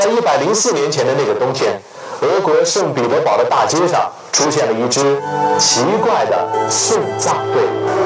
在104年前的那个冬天，俄国圣彼得堡的大街上出现了一支奇怪的送葬队。